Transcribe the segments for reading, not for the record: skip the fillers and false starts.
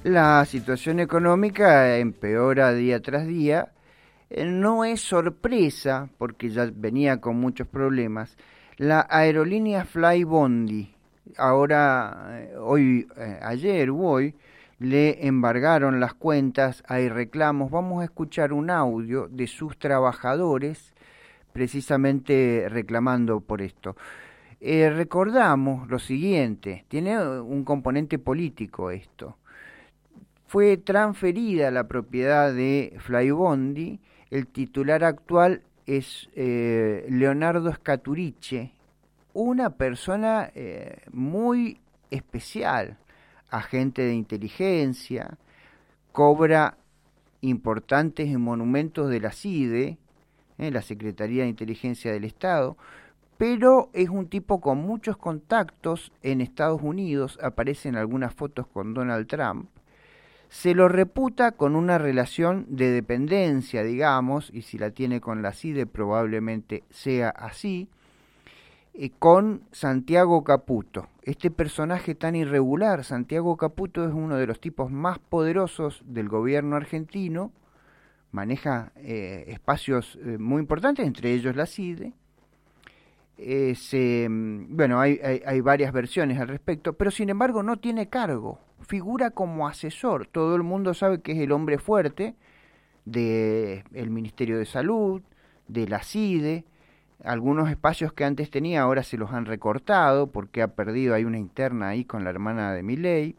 La situación económica empeora día tras día. No es sorpresa, porque ya venía con muchos problemas. La aerolínea Flybondi, ayer u hoy, le embargaron las cuentas, hay reclamos. Vamos a escuchar un audio de sus trabajadores precisamente reclamando por esto. Recordamos lo siguiente, tiene un componente político esto. Fue transferida la propiedad de Flybondi. El titular actual es Leonardo Scaturice, una persona muy especial, agente de inteligencia, cobra importantes monumentos de la CIDE, la Secretaría de Inteligencia del Estado, pero es un tipo con muchos contactos en Estados Unidos, aparecen algunas fotos con Donald Trump. Se lo reputa con una relación de dependencia, digamos, y si la tiene con la CIDE probablemente sea así, con Santiago Caputo. Este personaje tan irregular, Santiago Caputo, es uno de los tipos más poderosos del gobierno argentino, maneja espacios muy importantes, entre ellos la CIDE. Hay varias versiones al respecto, pero sin embargo no tiene cargo, figura como asesor. Todo el mundo sabe que es el hombre fuerte del Ministerio de Salud, de la CIDE. Algunos espacios que antes tenía ahora se los han recortado porque ha perdido, hay una interna ahí con la hermana de Milei.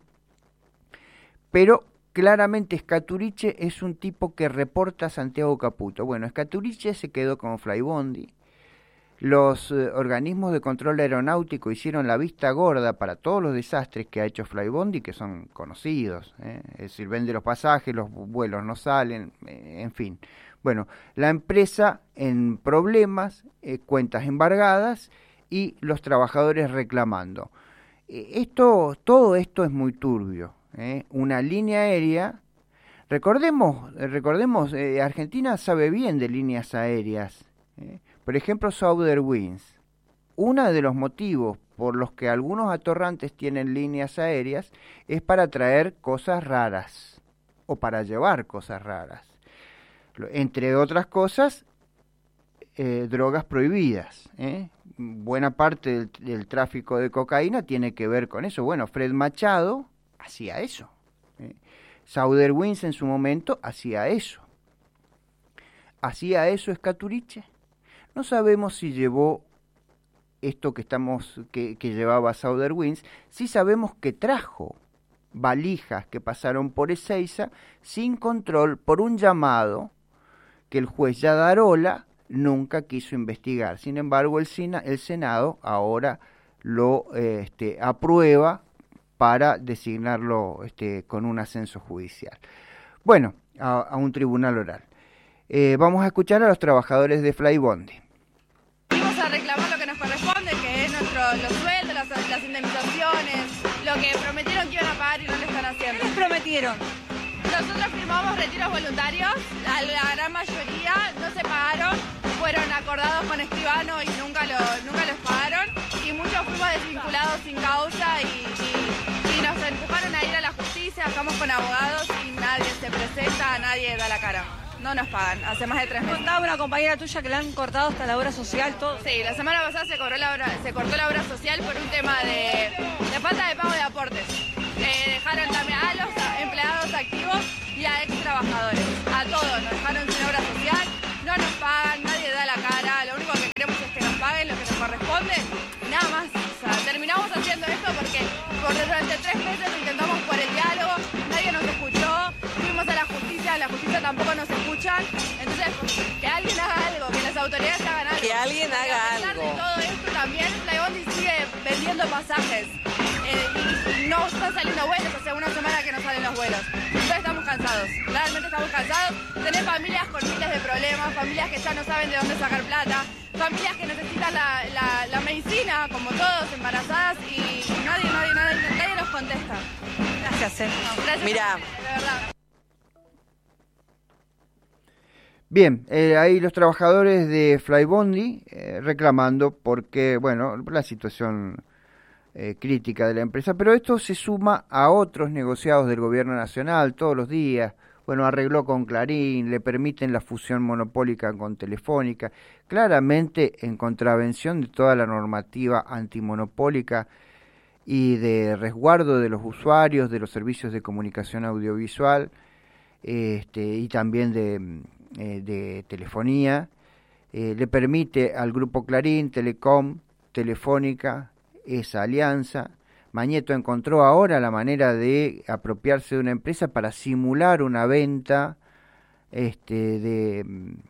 Pero claramente Scaturice es un tipo que reporta a Santiago Caputo. Bueno, Scaturice se quedó con Flybondi. Los organismos de control aeronáutico hicieron la vista gorda para todos los desastres que ha hecho Flybondi, que son conocidos. Es decir, vende los pasajes, los vuelos no salen, en fin. Bueno, la empresa en problemas, cuentas embargadas y los trabajadores reclamando. Todo esto es muy turbio. Una línea aérea, recordemos, Argentina sabe bien de líneas aéreas. Por ejemplo, Southernwings. Uno de los motivos por los que algunos atorrantes tienen líneas aéreas es para traer cosas raras o para llevar cosas raras. Entre otras cosas, drogas prohibidas. Buena parte del tráfico de cocaína tiene que ver con eso. Bueno, Fred Machado hacía eso. Southernwings en su momento hacía eso. ¿Hacía eso Scaturice? No sabemos si llevó esto que llevaba Southernwings. Sí sabemos que trajo valijas que pasaron por Ezeiza sin control por un llamado que el juez Yadarola nunca quiso investigar. Sin embargo, el Senado ahora lo aprueba para designarlo con un ascenso judicial. Bueno, a un tribunal oral. Vamos a escuchar a los trabajadores de Flybondi. Vamos a reclamar lo que nos corresponde, que es los sueldos, las indemnizaciones, lo que prometieron que iban a pagar y no lo están haciendo. ¿Qué les prometieron? Nosotros firmamos retiros voluntarios, la gran mayoría no se pagaron, fueron acordados con escribano y nunca los pagaron, y muchos fuimos desvinculados sin causa y nos empujaron a ir a la justicia, estamos con abogados y nadie se presenta, nadie da la cara. No nos pagan, hace más de 3 meses. Contaba una compañera tuya que le han cortado hasta la obra social, todo. Sí, la semana pasada se cortó la obra social por un tema de falta de pago de aportes. Dejaron también a los empleados activos y a ex trabajadores. A todos nos dejaron sin obra social, no nos pagan, nadie da la cara. Lo único que queremos es que nos paguen lo que nos corresponde. Nada más. O sea, terminamos haciendo esto porque durante 3 meses lo intentamos por el diálogo, nadie nos escuchó, fuimos a la justicia tampoco nos escuchan. Entonces, que alguien haga algo, que las autoridades hagan algo. Que alguien haga algo. A pesar de todo esto también, Flybondi sigue vendiendo pasajes. Y no están saliendo vuelos, hace una semana que no salen los vuelos. Entonces estamos cansados, realmente estamos cansados. Tenés familias con miles de problemas, familias que ya no saben de dónde sacar plata, familias que necesitan la medicina, como todos, embarazadas, y nadie nos contesta. Gracias, No, gracias. Mira. De verdad. Bien, ahí los trabajadores de Flybondi reclamando porque, bueno, la situación crítica de la empresa, pero esto se suma a otros negociados del gobierno nacional todos los días. Bueno, arregló con Clarín, le permiten la fusión monopólica con Telefónica, claramente en contravención de toda la normativa antimonopólica y de resguardo de los usuarios de los servicios de comunicación audiovisual, y también de telefonía. Le permite al grupo Clarín, Telecom, Telefónica, esa alianza. Mañeto encontró ahora la manera de apropiarse de una empresa para simular una venta de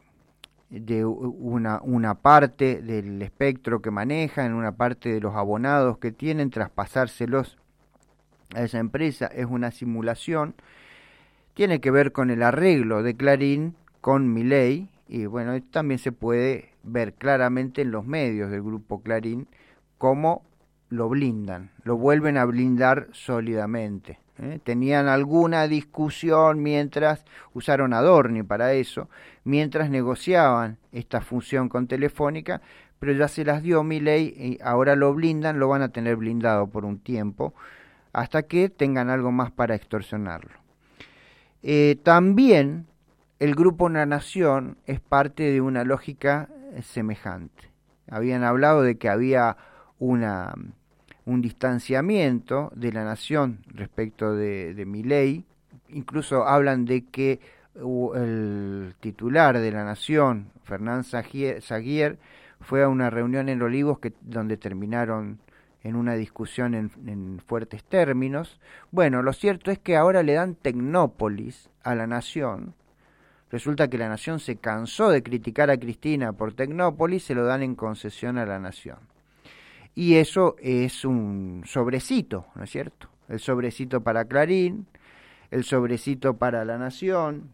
una parte del espectro que manejan, una parte de los abonados que tienen, traspasárselos a esa empresa. Es una simulación. Tiene que ver con el arreglo de Clarín con Milei, y bueno, también se puede ver claramente en los medios del grupo Clarín cómo lo blindan, lo vuelven a blindar sólidamente. Tenían alguna discusión mientras, usaron a Adorni para eso, mientras negociaban esta fusión con Telefónica, pero ya se las dio Milei y ahora lo blindan, lo van a tener blindado por un tiempo, hasta que tengan algo más para extorsionarlo. También el Grupo La Nación es parte de una lógica semejante. Habían hablado de que había un distanciamiento de La Nación respecto de Milei. Incluso hablan de que el titular de La Nación, Fernán Saguier, fue a una reunión en Olivos donde terminaron en una discusión en fuertes términos. Bueno, lo cierto es que ahora le dan Tecnópolis a La Nación. Resulta que La Nación se cansó de criticar a Cristina por Tecnópolis, se lo dan en concesión a La Nación. Y eso es un sobrecito, ¿no es cierto? El sobrecito para Clarín, el sobrecito para La Nación.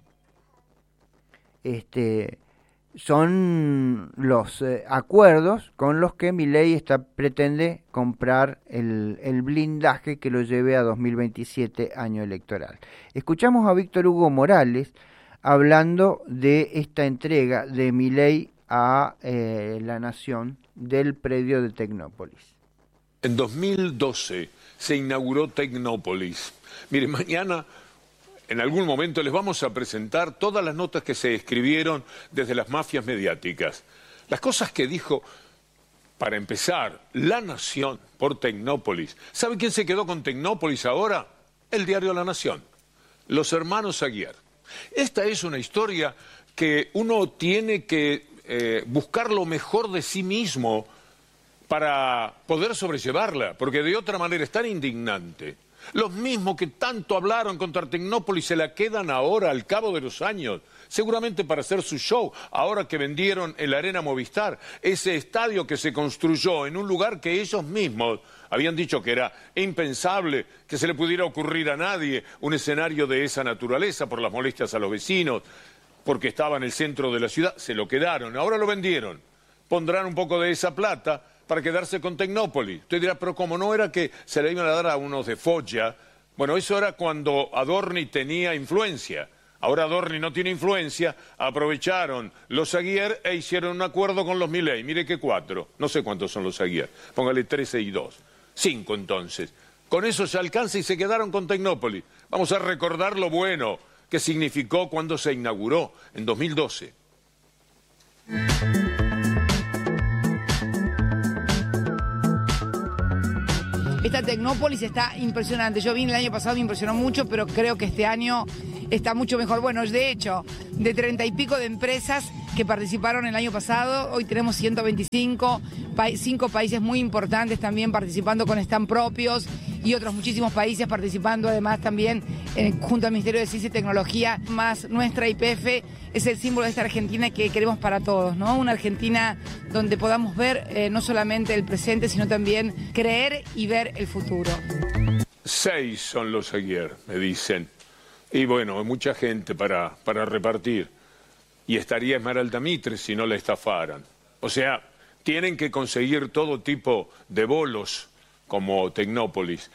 Son los acuerdos con los que Milei pretende comprar el blindaje que lo lleve a 2027, año electoral. Escuchamos a Víctor Hugo Morales hablando de esta entrega de Milei a La Nación del predio de Tecnópolis. En 2012 se inauguró Tecnópolis. Mire, mañana en algún momento les vamos a presentar todas las notas que se escribieron desde las mafias mediáticas. Las cosas que dijo, para empezar, La Nación por Tecnópolis. ¿Sabe quién se quedó con Tecnópolis ahora? El diario La Nación. Los hermanos Aguiar. Esta es una historia que uno tiene que buscar lo mejor de sí mismo para poder sobrellevarla, porque de otra manera es tan indignante. Los mismos que tanto hablaron contra Tecnópolis se la quedan ahora al cabo de los años, seguramente para hacer su show, ahora que vendieron el Arena Movistar, ese estadio que se construyó en un lugar que ellos mismos habían dicho que era impensable que se le pudiera ocurrir a nadie un escenario de esa naturaleza por las molestias a los vecinos, porque estaba en el centro de la ciudad. Se lo quedaron, ahora lo vendieron, pondrán un poco de esa plata para quedarse con Tecnópolis. Usted dirá, pero como no era que se le iban a dar a unos de Foggia. Bueno, eso era cuando Adorni tenía influencia. Ahora Adorni no tiene influencia, aprovecharon los Aguiar e hicieron un acuerdo con los Milei. Mire que 4, no sé cuántos son los Aguiar, póngale 13 y 2, 5 entonces. Con eso se alcanza y se quedaron con Tecnópolis. Vamos a recordar lo bueno que significó cuando se inauguró en 2012. Esta Tecnópolis está impresionante. Yo vine el año pasado, me impresionó mucho, pero creo que este año está mucho mejor. Bueno, de hecho, de 30 y pico de empresas que participaron el año pasado, hoy tenemos 125, 5 países muy importantes también participando con stand propios y otros muchísimos países participando además también junto al Ministerio de Ciencia y Tecnología, más nuestra YPF es el símbolo de esta Argentina que queremos para todos, ¿no? Una Argentina donde podamos ver no solamente el presente, sino también creer y ver el futuro. 6 son los Aguiar, me dicen. Y bueno, mucha gente para repartir. Y estaría Esmeralda Mitre si no la estafaran. O sea, tienen que conseguir todo tipo de bolos como Tecnópolis.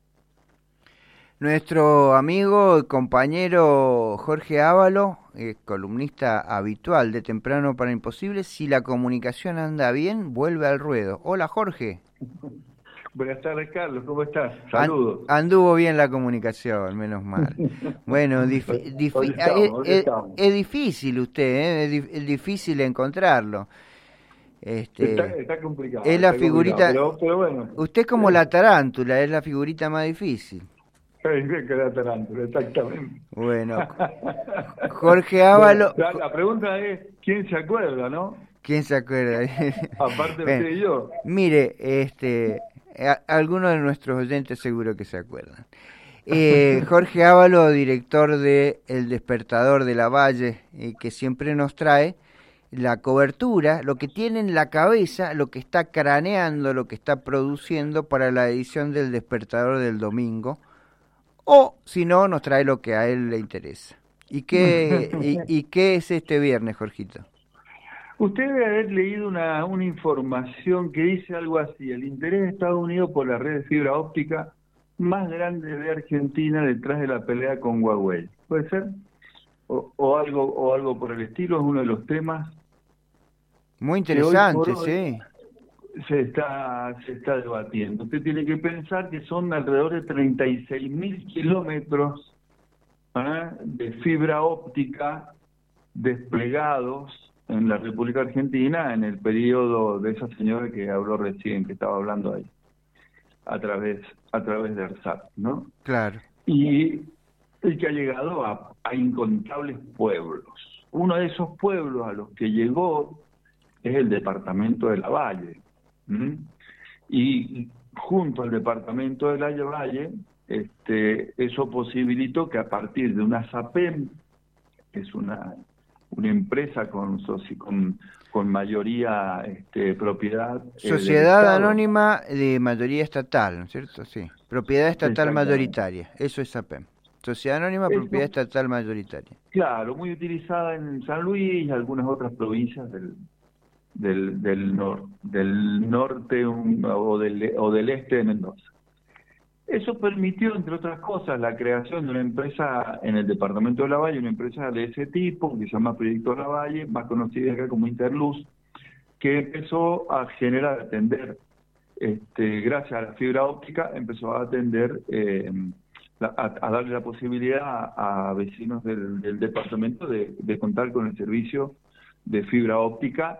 Nuestro amigo y compañero Jorge Ávalo, columnista habitual de Temprano para Imposible, si la comunicación anda bien, vuelve al ruedo. Hola, Jorge. Buenas tardes, Carlos, ¿cómo estás? Saludos. Anduvo bien la comunicación, menos mal. Bueno, Hoy estamos. es difícil usted, es difícil encontrarlo. Está complicado. Es la está figurita, complicado, pero bueno. usted es como la tarántula, es la figurita más difícil. Es bien que la tarántula, exactamente. Bueno, Jorge Ávalo. Bueno, la pregunta es, ¿quién se acuerda, no? ¿Quién se acuerda? Aparte de Bueno, usted y yo. Mire, algunos de nuestros oyentes seguro que se acuerdan. Jorge Ávalo, director de El Despertador de la Valle, que siempre nos trae la cobertura, lo que tiene en la cabeza, lo que está craneando, lo que está produciendo para la edición del Despertador del domingo, o si no, nos trae lo que a él le interesa. ¿Y qué es este viernes, Jorgito? Usted debe haber leído una información que dice algo así: el interés de Estados Unidos por la red de fibra óptica más grande de Argentina detrás de la pelea con Huawei. ¿Puede ser? O algo por el estilo, es uno de los temas. Muy interesante, Hoy sí. Se está debatiendo. Usted tiene que pensar que son alrededor de 36.000 kilómetros de fibra óptica desplegados en la República Argentina en el periodo de esa señora que habló recién, que estaba hablando ahí, a través de ARSAT, ¿no? Claro. Y que ha llegado a incontables pueblos. Uno de esos pueblos a los que llegó es el departamento de La Valle. Y junto al departamento de La Valle, eso posibilitó que a partir de una SAPEM, que es una empresa con mayoría propiedad. Sociedad Anónima de mayoría estatal, ¿no es cierto? Sí. Propiedad estatal mayoritaria. Eso es SAPEM. Sociedad Anónima, propiedad estatal mayoritaria. Claro, muy utilizada en San Luis y algunas otras provincias del norte o del este de Mendoza. Eso permitió, entre otras cosas, la creación de una empresa en el departamento de La Valle, una empresa de ese tipo, que se llama Proyecto La Valle, más conocida acá como Interluz, que empezó a atender, gracias a la fibra óptica, empezó a atender, a darle la posibilidad a vecinos del departamento de contar con el servicio de fibra óptica,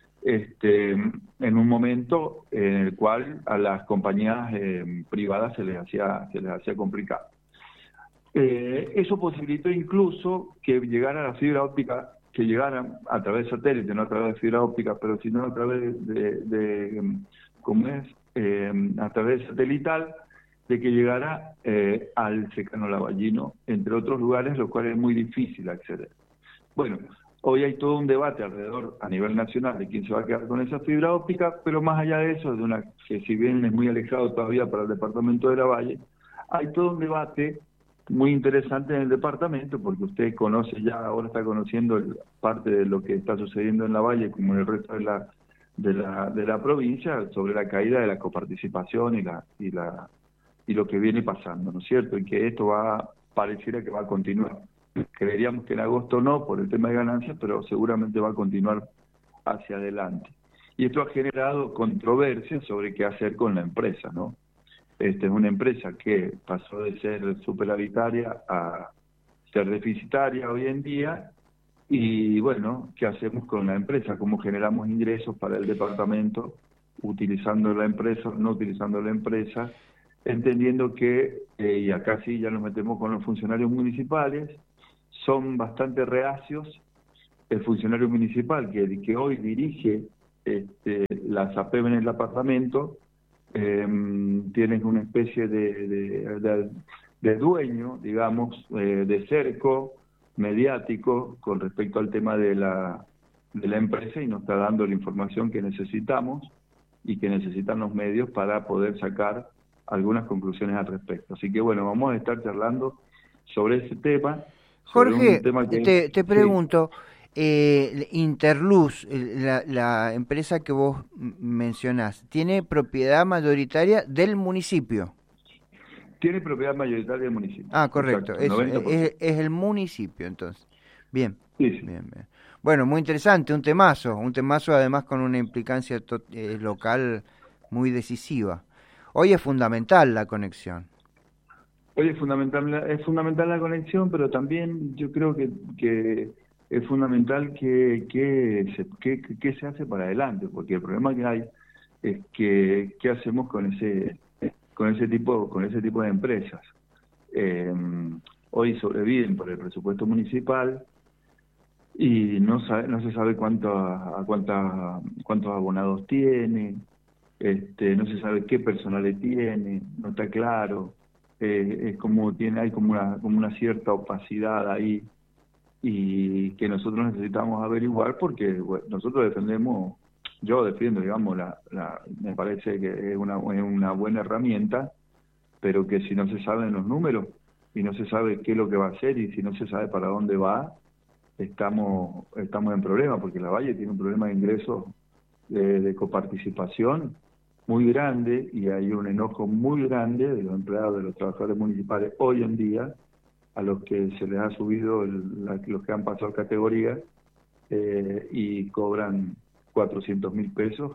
en un momento en el cual a las compañías privadas se les hacía complicado. Eso posibilitó incluso que llegara la fibra óptica, que llegara a través de satélite, no a través de fibra óptica, pero sino a través a través satelital, de que llegara al secano lavallino, entre otros lugares, lo cual es muy difícil acceder. Bueno, hoy hay todo un debate alrededor a nivel nacional de quién se va a quedar con esa fibra óptica, pero más allá de eso, que si bien es muy alejado todavía para el departamento de La Valle, hay todo un debate muy interesante en el departamento, porque usted conoce ya, ahora está conociendo parte de lo que está sucediendo en La Valle, como en el resto de la provincia, sobre la caída de la coparticipación y lo que viene pasando, ¿no es cierto? Y que esto pareciera que va a continuar. Creeríamos que en agosto no, por el tema de ganancias, pero seguramente va a continuar hacia adelante. Y esto ha generado controversia sobre qué hacer con la empresa, ¿no? Es una empresa que pasó de ser superavitaria a ser deficitaria hoy en día, y bueno, ¿qué hacemos con la empresa? ¿Cómo generamos ingresos para el departamento utilizando la empresa o no utilizando la empresa? Entendiendo que, y acá sí ya nos metemos con los funcionarios municipales, son bastante reacios. El funcionario municipal que hoy dirige la SAPEM en el departamento, tienen una especie de dueño, digamos, de cerco mediático con respecto al tema de la empresa, y nos está dando la información que necesitamos y que necesitan los medios para poder sacar algunas conclusiones al respecto. Así que bueno, vamos a estar charlando sobre ese tema. Jorge, te pregunto, Interluz, la empresa que vos mencionás, ¿tiene propiedad mayoritaria del municipio? Tiene propiedad mayoritaria del municipio. Ah, correcto, exacto, es el municipio entonces. Bien. Sí, sí. Bien. Bueno, muy interesante, un temazo además con una implicancia local muy decisiva. Hoy es fundamental la conexión. Hoy es fundamental la conexión, pero también yo creo que es fundamental que se hace para adelante, porque el problema que hay es que qué hacemos con ese tipo de empresas. Hoy sobreviven por el presupuesto municipal y no se sabe cuántos abonados tiene, no se sabe qué personal tiene, no está claro. Hay como una cierta opacidad ahí y que nosotros necesitamos averiguar, porque nosotros yo defiendo, digamos, me parece que es una buena herramienta, pero que si no se saben los números y no se sabe qué es lo que va a hacer y si no se sabe para dónde va, estamos en problema, porque la Valle tiene un problema de ingresos de coparticipación muy grande, y hay un enojo muy grande de los empleados, de los trabajadores municipales hoy en día, a los que se les ha subido los que han pasado categoría y cobran 400.000 pesos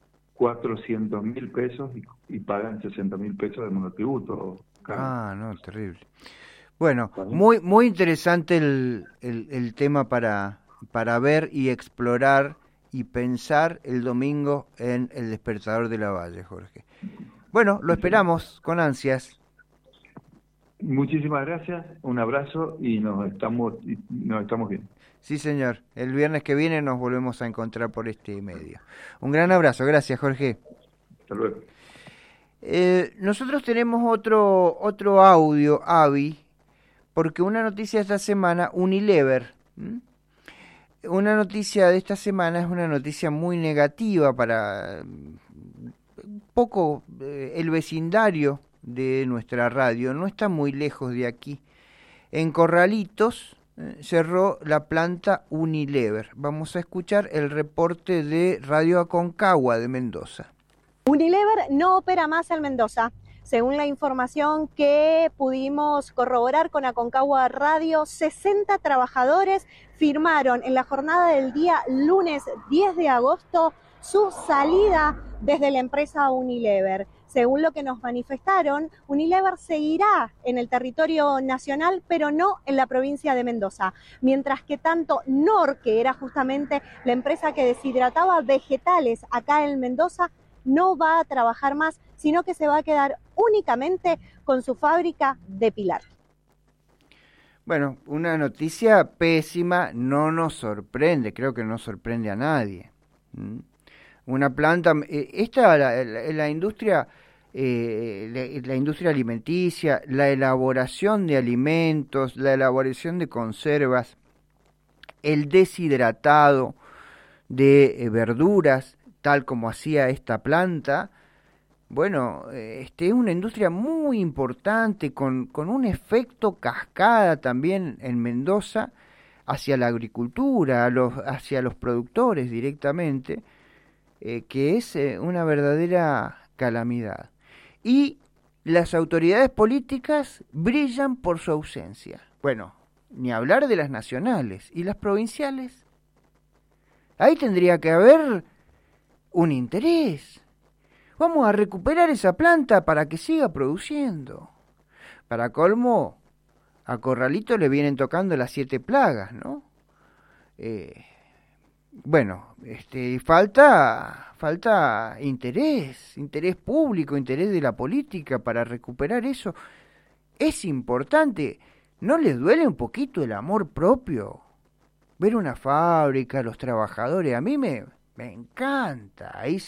y pagan 60.000 pesos de monotributo. No, terrible. Bueno, muy interesante el tema para ver y explorar y pensar el domingo en el Despertador de la Valle, Jorge. Bueno, lo esperamos con ansias. Muchísimas gracias, un abrazo y nos estamos viendo. Sí, señor. El viernes que viene nos volvemos a encontrar por este medio. Un gran abrazo. Gracias, Jorge. Hasta luego. Nosotros tenemos otro audio, Avi, porque una noticia de esta semana, Unilever. Una noticia de esta semana es una noticia muy negativa para un poco el vecindario de nuestra radio. No está muy lejos de aquí. En Corralitos cerró la planta Unilever. Vamos a escuchar el reporte de Radio Aconcagua de Mendoza. Unilever no opera más en Mendoza. Según la información que pudimos corroborar con Aconcagua Radio, 60 trabajadores firmaron en la jornada del día lunes 10 de agosto su salida desde la empresa Unilever. Según lo que nos manifestaron, Unilever seguirá en el territorio nacional, pero no en la provincia de Mendoza. Mientras que tanto NOR, que era justamente la empresa que deshidrataba vegetales acá en Mendoza, no va a trabajar más, sino que se va a quedar únicamente con su fábrica de Pilar. Bueno, una noticia pésima, no nos sorprende, creo que no sorprende a nadie. Una planta, la industria alimenticia, la elaboración de alimentos, la elaboración de conservas, el deshidratado de verduras, tal como hacía esta planta. Bueno, es una industria muy importante con un efecto cascada también en Mendoza hacia la agricultura, hacia los productores directamente, que es una verdadera calamidad. Y las autoridades políticas brillan por su ausencia. Bueno, ni hablar de las nacionales y las provinciales. Ahí tendría que haber un interés. Vamos a recuperar esa planta para que siga produciendo. Para colmo, a Corralito le vienen tocando las 7 plagas, ¿no? Falta interés público, interés de la política para recuperar eso. Es importante. ¿No les duele un poquito el amor propio? Ver una fábrica, los trabajadores, a mí me encanta. Ahí